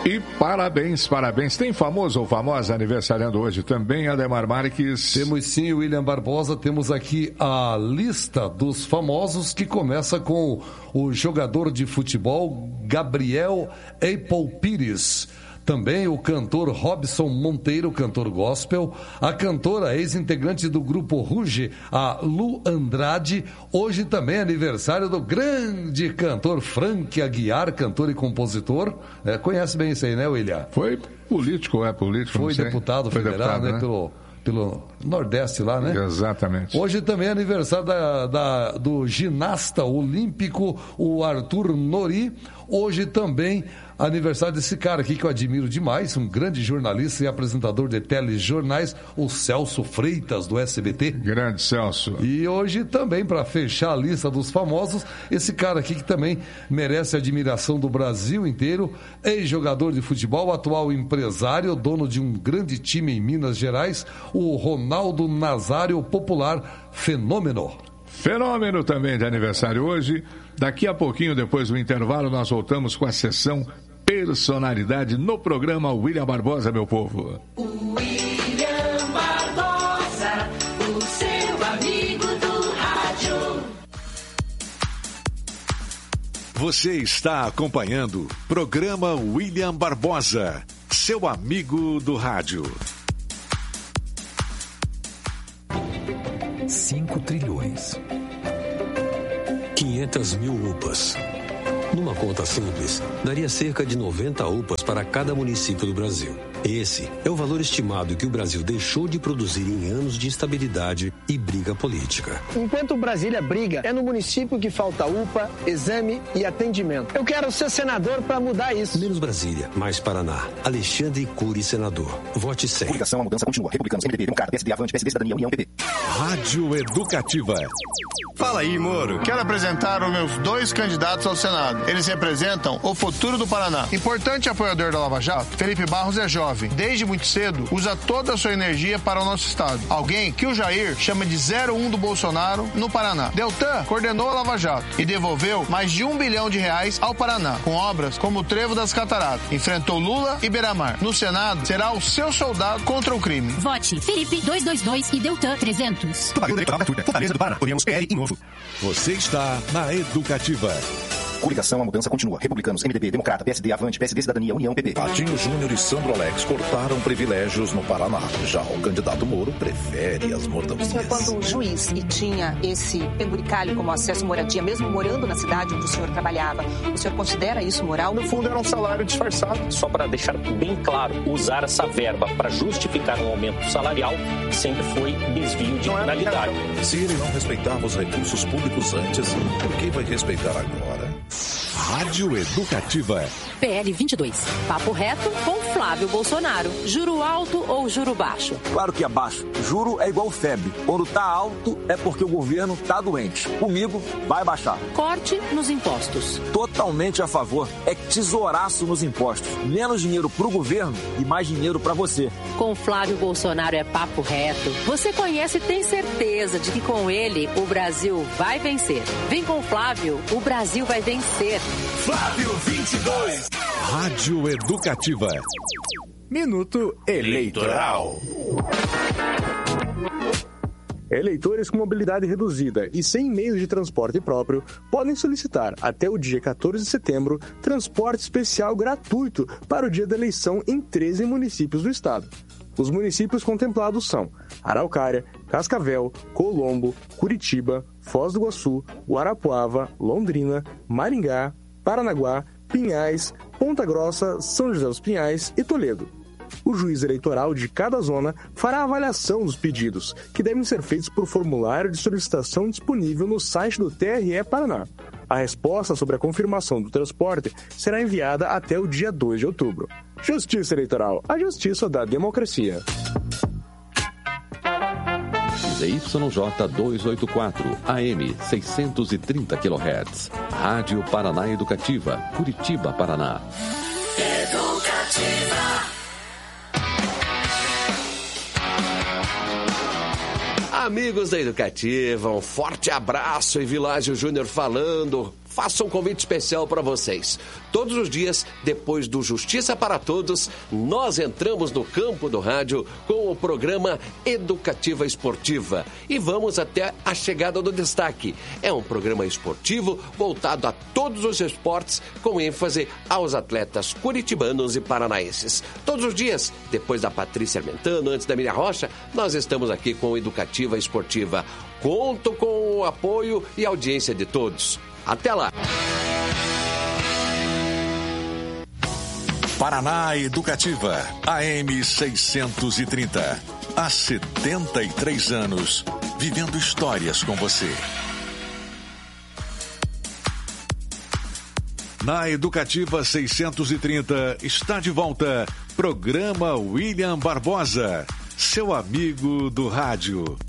E parabéns. Tem famoso ou famosa aniversariando hoje também, Ademar Marques? Temos sim, William Barbosa. Temos aqui a lista dos famosos, que começa com o jogador de futebol Gabriel Apple Pires. Também o cantor Robson Monteiro, cantor gospel. A cantora, ex-integrante do grupo Ruge, a Lu Andrade. Hoje também é aniversário do grande cantor Frank Aguiar, cantor e compositor. Conhece bem isso aí, né, William? Foi político, Foi deputado federal, né? Pelo Nordeste lá, né? Exatamente. Hoje também é aniversário do ginasta olímpico, o Arthur Nori. Hoje também aniversário desse cara aqui que eu admiro demais, um grande jornalista e apresentador de telejornais, o Celso Freitas, do SBT. Grande Celso. E hoje também, para fechar a lista dos famosos, esse cara aqui que também merece a admiração do Brasil inteiro, ex-jogador de futebol, atual empresário, dono de um grande time em Minas Gerais, o Ronaldo Nazário, popular Fenômeno. Fenômeno também de aniversário hoje. Daqui a pouquinho, depois do intervalo, nós voltamos com a sessão Personalidade no programa William Barbosa, meu povo. William Barbosa, o seu amigo do rádio. Você está acompanhando programa William Barbosa, seu amigo do rádio. 5 trilhões. 500 mil UPAs. Numa conta simples, daria cerca de 90 UPAs para cada município do Brasil. Esse é o valor estimado que o Brasil deixou de produzir em anos de instabilidade e briga política. Enquanto Brasília briga, é no município que falta UPA, exame e atendimento. Eu quero ser senador para mudar isso. Menos Brasília, mais Paraná. Alexandre Cury, senador. Vote 100. Coligação, a mudança continua. Republicanos, MDB, Democrata, PSD, Avante, PSD, Cidadania, União, PP. Rádio Educativa. Fala aí, Moro. Quero apresentar os meus 2 candidatos ao Senado. Eles representam o futuro do Paraná. Importante apoiador da Lava Jato, Felipe Barros é jovem. Desde muito cedo, usa toda a sua energia para o nosso estado. Alguém que o Jair chama de 01 do Bolsonaro no Paraná. Deltan coordenou a Lava Jato e devolveu mais de R$1 bilhão ao Paraná, com obras como o Trevo das Cataratas. Enfrentou Lula e Beira-Mar. No Senado, será o seu soldado contra o crime. Vote Felipe 222 e Deltan 300. Propaganda eleitoral gratuita. Fortaleza do Paraná. Podemos PL e Novo. Você está na Educativa. Coligação, a mudança continua. Republicanos, MDB, Democrata, PSD, Avante, PSD, Cidadania, União, PP. Patinho Júnior e Sandro Alex cortaram privilégios no Paraná. Já o candidato Moro prefere as mordomias. O senhor, quando juiz e tinha esse penduricalho como acesso à moradia, mesmo morando na cidade onde o senhor trabalhava, o senhor considera isso moral? No fundo, era um salário disfarçado. Só para deixar bem claro, usar essa verba para justificar um aumento salarial sempre foi desvio de finalidade. Se ele não respeitava os recursos públicos antes, por que vai respeitar agora? Rádio Educativa. PL 22. Papo reto com Flávio Bolsonaro. Juro alto ou juro baixo? Claro que é baixo. Juro é igual febre. Quando tá alto é porque o governo tá doente. Comigo vai baixar. Corte nos impostos. Totalmente a favor. É tesouraço nos impostos. Menos dinheiro pro governo e mais dinheiro pra você. Com Flávio Bolsonaro é papo reto. Você conhece e tem certeza de que com ele o Brasil vai vencer. Vem com Flávio, o Brasil vai vencer. Flávio 22. Rádio Educativa. Minuto Eleitoral. Eleitores com mobilidade reduzida e sem meios de transporte próprio podem solicitar até o dia 14 de setembro transporte especial gratuito para o dia da eleição em 13 municípios do estado. Os municípios contemplados são Araucária, Cascavel, Colombo, Curitiba, Foz do Iguaçu, Guarapuava, Londrina, Maringá, Paranaguá, Pinhais, Ponta Grossa, São José dos Pinhais e Toledo. O juiz eleitoral de cada zona fará a avaliação dos pedidos, que devem ser feitos por formulário de solicitação disponível no site do TRE Paraná. A resposta sobre a confirmação do transporte será enviada até o dia 2 de outubro. Justiça Eleitoral, a justiça da democracia. ZYJ 284, AM 630 kHz. Rádio Paraná Educativa, Curitiba, Paraná. Educativa. Amigos da Educativa, um forte abraço, e Világio Júnior falando. faço um convite especial para vocês. Todos os dias, depois do Justiça para Todos, nós entramos no campo do rádio com o programa Educativa Esportiva e vamos até a chegada do destaque. É um programa esportivo voltado a todos os esportes, com ênfase aos atletas curitibanos e paranaenses. Todos os dias, depois da Patrícia Armentano, antes da Miriam Rocha, nós estamos aqui com Educativa Esportiva. Conto com o apoio e audiência de todos. Até lá! Paraná Educativa, AM 630. Há 73 anos, vivendo histórias com você. Na Educativa 630 está de volta, programa William Barbosa, seu amigo do rádio.